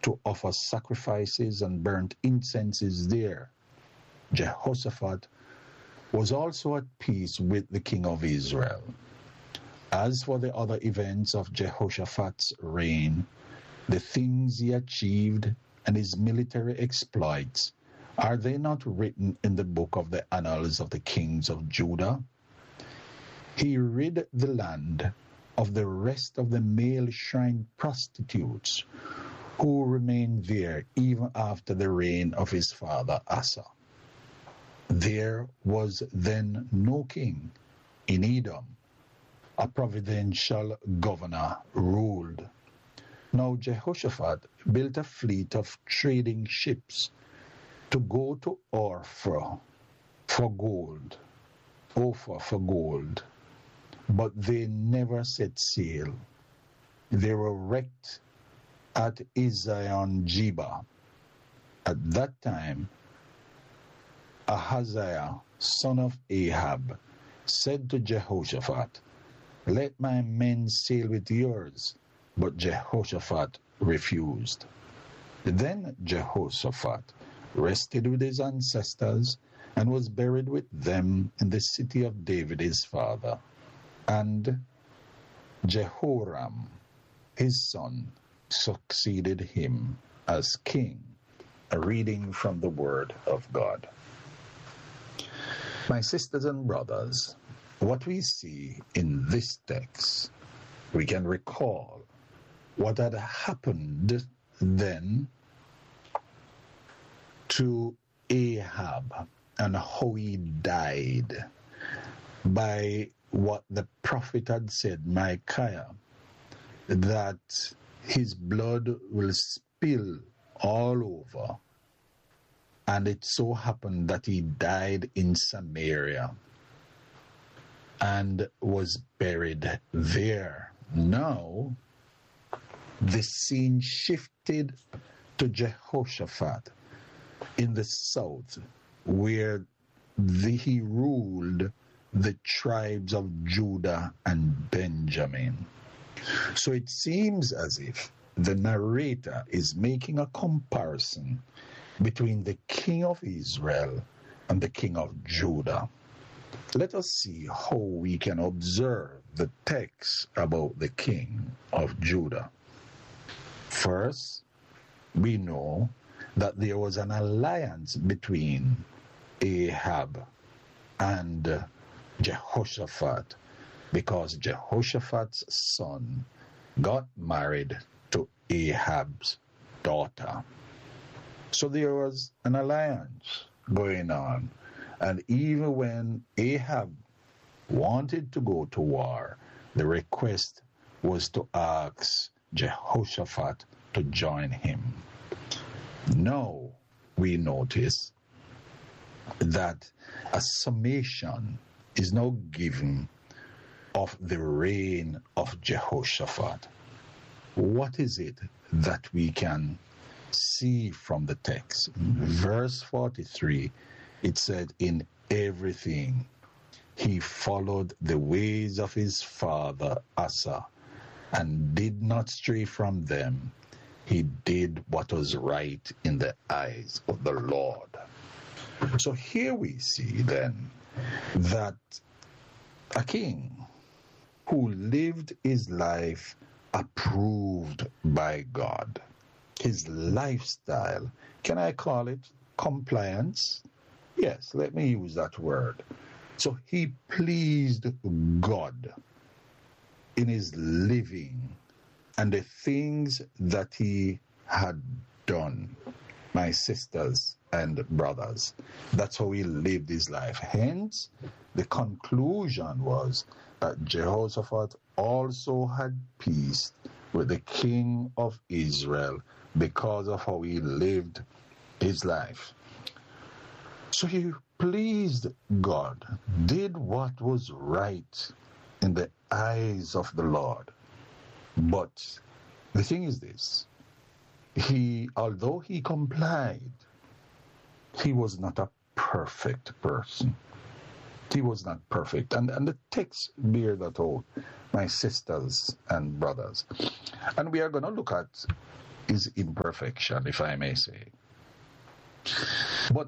to offer sacrifices and burnt incenses there. Jehoshaphat was also at peace with the king of Israel. As for the other events of Jehoshaphat's reign, the things he achieved and his military exploits, are they not written in the book of the annals of the kings of Judah? He rid the land of the rest of the male shrine prostitutes who remained there even after the reign of his father Asa. There was then no king in Edom. A providential governor ruled. Now Jehoshaphat built a fleet of trading ships to go to Ophir for gold, but they never set sail. They were wrecked at Ezion-Geber. At that time, Ahaziah, son of Ahab, said to Jehoshaphat, "Let my men sail with yours." But Jehoshaphat refused. Then Jehoshaphat rested with his ancestors and was buried with them in the city of David his father. And Jehoram, his son, succeeded him as king. A reading from the Word of God. My sisters and brothers, what we see in this text, we can recall what had happened then to Ahab and how he died by what the prophet had said, Micaiah, that his blood will spill all over. And it so happened that he died in Samaria and was buried there. Now, the scene shifted to Jehoshaphat in the south, where he ruled the tribes of Judah and Benjamin. So it seems as if the narrator is making a comparison between the king of Israel and the king of Judah. Let us see how we can observe the text about the king of Judah. First, we know that there was an alliance between Ahab and Jehoshaphat, because Jehoshaphat's son got married to Ahab's daughter. So there was an alliance going on. And even when Ahab wanted to go to war, the request was to ask Jehoshaphat to join him. Now we notice that a summation is now given of the reign of Jehoshaphat. What is it that we can see from the text? Verse 43, it said, "In everything he followed the ways of his father Asa, and did not stray from them. He did what was right in the eyes of the Lord." So here we see then that a king who lived his life approved by God, his lifestyle, can I call it compliance? Yes, let me use that word. So he pleased God in his living and the things that he had done. My sisters and brothers, that's how he lived his life. Hence, the conclusion was that Jehoshaphat also had peace with the king of Israel because of how he lived his life. So he pleased God, did what was right in the eyes of the Lord. But the thing is this, although he complied, he was not a perfect person. He was not perfect. And the text bear that out, my sisters and brothers. And we are going to look at is imperfection, if I may say. But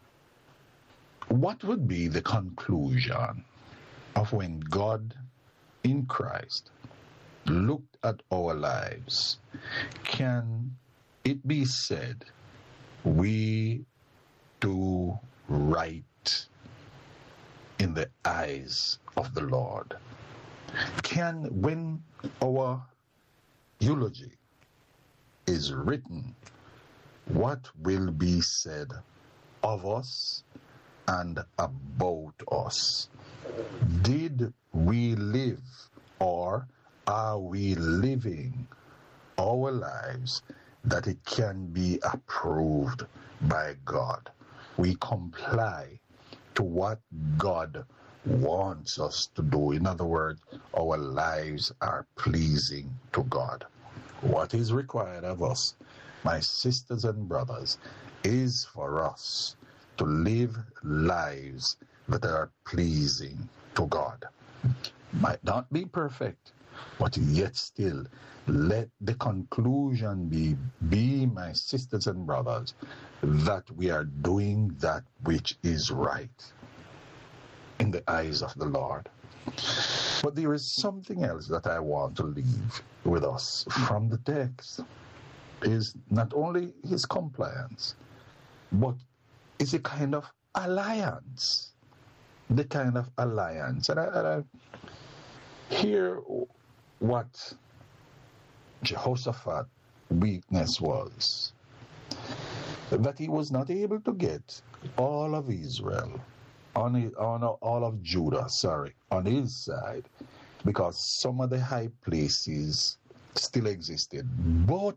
what would be the conclusion of when God in Christ looked at our lives? Can it be said we do right in the eyes of the Lord? Can, when our eulogy is written, what will be said of us and about us? Did we live, or are we living our lives that it can be approved by God? We comply to what God wants us to do. In other words, our lives are pleasing to God. What is required of us, my sisters and brothers, is for us to live lives that are pleasing to God. Might not be perfect, but yet still, let the conclusion be, my sisters and brothers, that we are doing that which is right in the eyes of the Lord. But there is something else that I want to leave with us from the text. Is not only his compliance, but it's a kind of alliance. The kind of alliance. And I hear what Jehoshaphat's weakness was. That he was not able to get all of Israel, all of Judah, on his side, because some of the high places still existed. But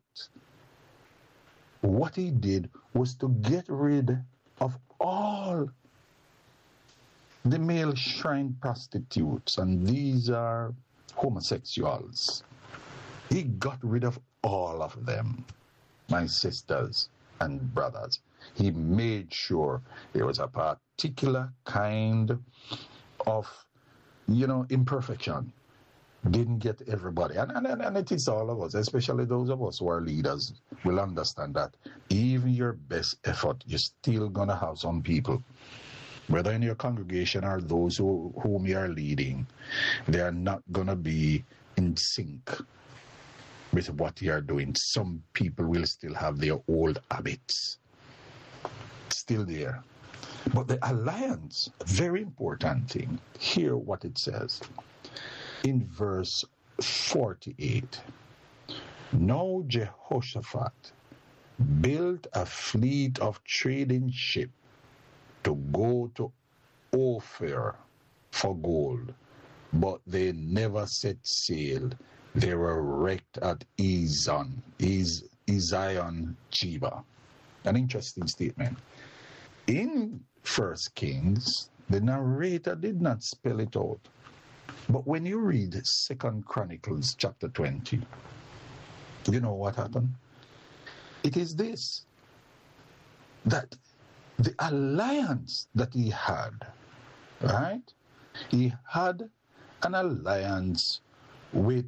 what he did was to get rid of all the male shrine prostitutes, and these are homosexuals. He got rid of all of them, my sisters and brothers. He made sure there was a particular kind of, imperfection. Didn't get everybody. And it is all of us, especially those of us who are leaders, will understand that even your best effort, you're still going to have some people, whether in your congregation or those whom you are leading, they are not going to be in sync with what you are doing. Some people will still have their old habits still there. But the alliance, very important thing. Hear what it says in verse 48. Now Jehoshaphat built a fleet of trading ships to go to Ophir for gold, but they never set sail. They were wrecked at Ezion Geber. An interesting statement. In 1 Kings, the narrator did not spell it out. But when you read 2 Chronicles chapter 20, you know what happened? It is this, that the alliance that he had, right? He had an alliance with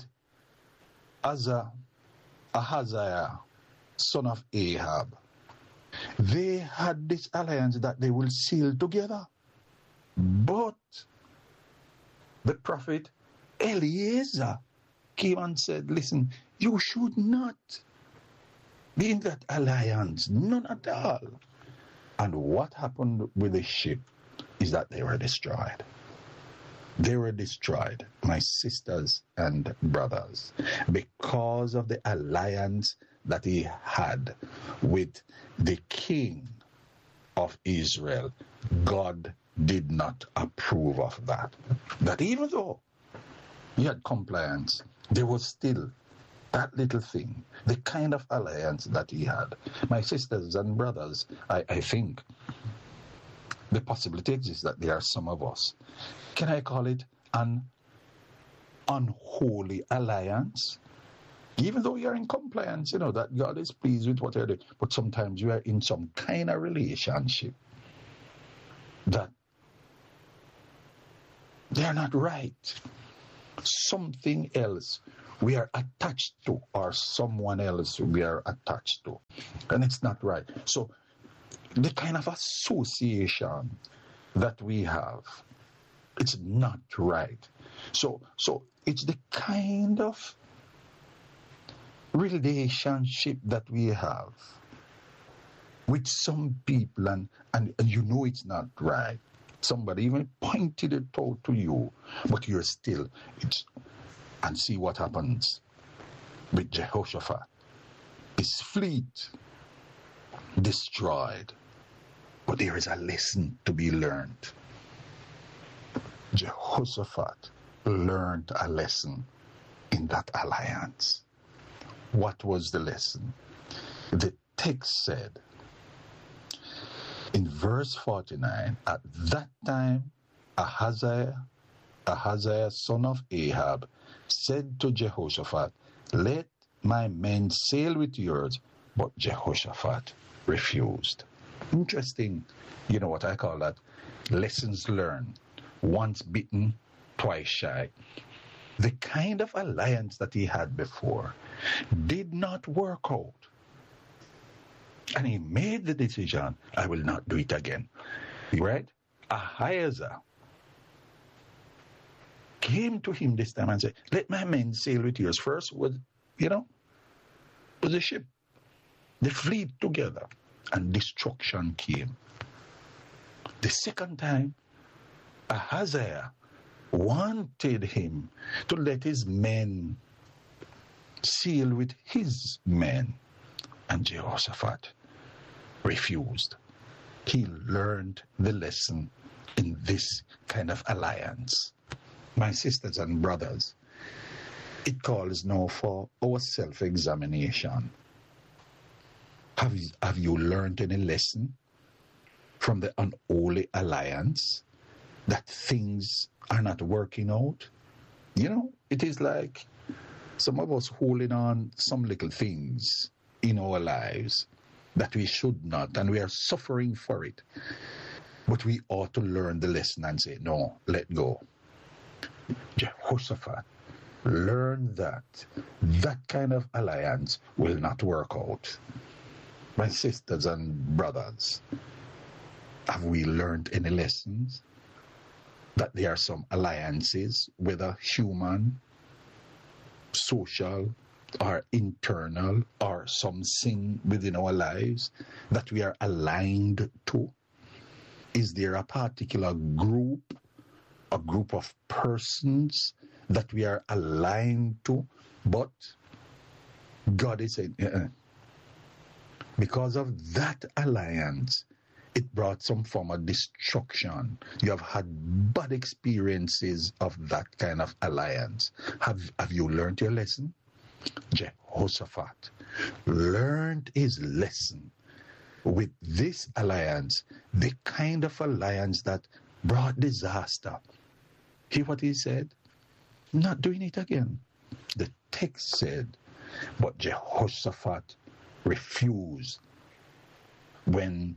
Ahaziah, son of Ahab. They had this alliance that they will sail together. But the prophet Eliezer came and said, listen, you should not be in that alliance, none at all. And what happened with the ship is that they were destroyed. They were destroyed, my sisters and brothers, because of the alliance that he had with the king of Israel. God did not approve of that. That even though he had compliance, there was still that little thing, the kind of alliance that he had. My sisters and brothers, I think the possibility exists that there are some of us. Can I call it an unholy alliance? Even though you are in compliance, that God is pleased with what you're doing. But sometimes you are in some kind of relationship that they are not right. something else we are attached to, or someone else we are attached to. And it's not right. So the kind of association that we have, it's not right. So it's the kind of relationship that we have with some people, and you know it's not right. Somebody even pointed it out to you, but you're still, and see what happens with Jehoshaphat. His fleet destroyed, but there is a lesson to be learned. Jehoshaphat learned a lesson in that alliance. What was the lesson? The text said in verse 49, at that time Ahaziah, son of Ahab, said to Jehoshaphat, let my men sail with yours. But Jehoshaphat refused. Interesting. You know what I call that? Lessons learned. Once bitten, twice shy. The kind of alliance that he had before did not work out. And he made the decision, I will not do it again. Right? Ahijah came to him this time and said, let my men sail with yours. First was the ship, the fleet together, and destruction came. The second time, Ahaziah wanted him to let his men sail with his men, and Jehoshaphat refused. He learned the lesson in this kind of alliance. My sisters and brothers, it calls now for our self-examination. Have you learned any lesson from the unholy alliance, that things are not working out? It is like some of us holding on some little things in our lives that we should not, and we are suffering for it. But we ought to learn the lesson and say, no, let go. Jehoshaphat learned that kind of alliance will not work out. My sisters and brothers, have we learned any lessons? That there are some alliances, whether human, social, or internal, or some sin within our lives that we are aligned to? Is there a particular group, a group of persons that we are aligned to, but God is saying, because of that alliance, it brought some form of destruction. You have had bad experiences of that kind of alliance. Have you learned your lesson? Jehoshaphat learned his lesson with this alliance, the kind of alliance that brought disaster. Hear what he said? Not doing it again. The text said, but Jehoshaphat refused when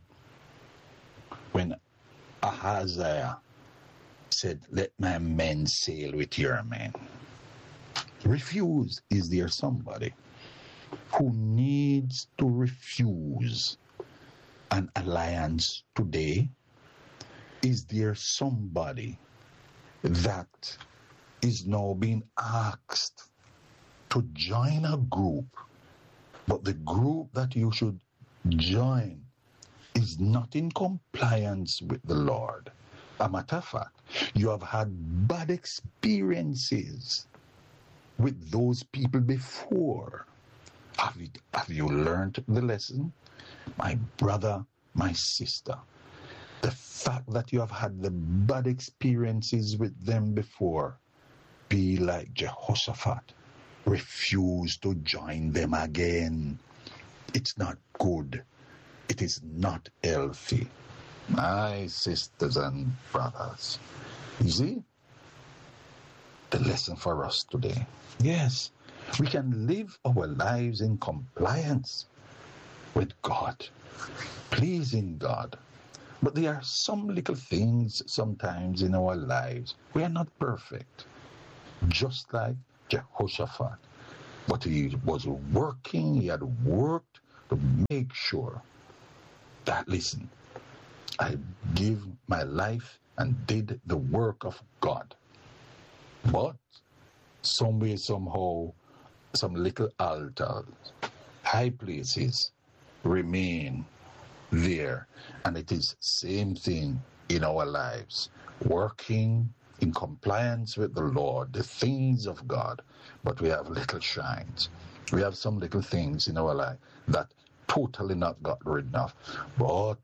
Ahaziah said, let my men sail with your men. Refuse. Is there somebody who needs to refuse an alliance today? Is there somebody that is now being asked to join a group, but the group that you should join is not in compliance with the Lord? A matter of fact, you have had bad experiences with those people before. Have you learned the lesson? My brother, my sister, the fact that you have had the bad experiences with them before, be like Jehoshaphat. Refuse to join them again. It's not good. It is not healthy. My sisters and brothers, you see the lesson for us today. Yes, we can live our lives in compliance with God, pleasing God. But there are some little things sometimes in our lives. We are not perfect. just like Jehoshaphat. But he was working, he had worked to make sure that, listen, I give my life and did the work of God. But some way, somehow, some little altars, high places remain there. And it is same thing in our lives. Working in compliance with the Lord, the things of God, but we have little shrines. We have some little things in our life that totally not got rid of. But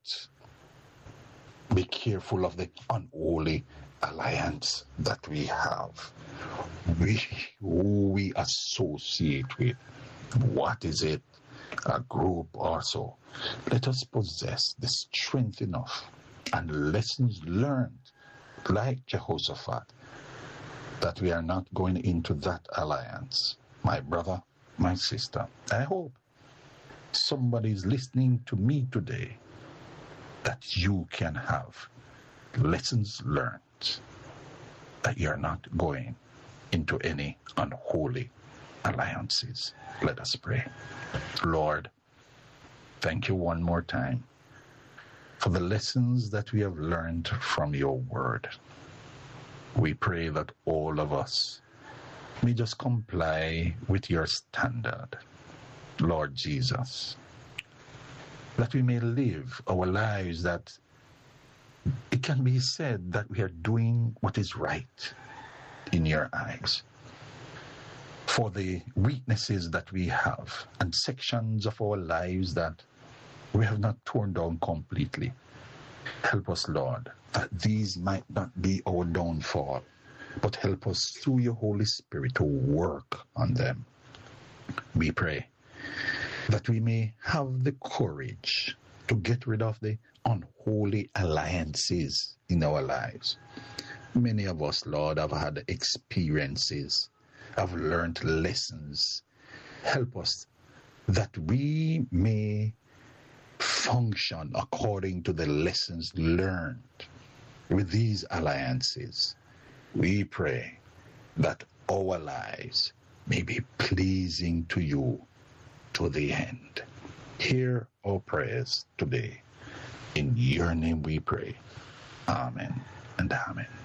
be careful of the unholy alliance that we have. Who we associate with. What is it? A group or so. Let us possess the strength enough and lessons learned, like Jehoshaphat, that we are not going into that alliance. My brother, my sister, I hope somebody is listening to me today, that you can have lessons learned, that you are not going into any unholy alliances. Let us pray. Lord, thank you one more time for the lessons that we have learned from your word. We pray that all of us may just comply with your standard, Lord Jesus, that we may live our lives that it can be said that we are doing what is right in your eyes. For the weaknesses that we have and sections of our lives that we have not torn down completely, help us, Lord, that these might not be our downfall, but help us through your Holy Spirit to work on them. We pray that we may have the courage to get rid of the unholy alliances in our lives. Many of us, Lord, have had experiences, have learned lessons. Help us that we may function according to the lessons learned with these alliances. We pray that our lives may be pleasing to you to the end. Hear our prayers today. In your name we pray. Amen and amen.